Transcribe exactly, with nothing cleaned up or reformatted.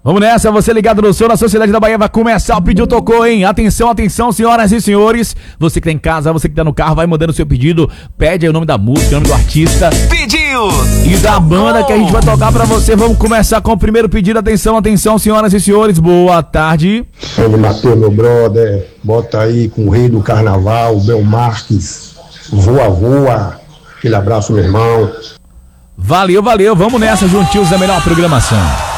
Vamos nessa, você ligado no Som, na Sociedade da Bahia vai começar o pedido tocou, hein? Atenção, atenção, senhoras e senhores. Você que tá em casa, você que tá no carro, vai mandando o seu pedido. Pede aí o nome da música, o nome do artista. Pediu! E da banda que a gente vai tocar pra você. Vamos começar com o primeiro pedido. Atenção, atenção, senhoras e senhores. Boa tarde. Ele Matheus, meu brother. Bota aí com o rei do carnaval, o Bel Marques. Voa, voa. Aquele abraço, meu irmão. Valeu, valeu. Vamos nessa, juntinhos da melhor programação.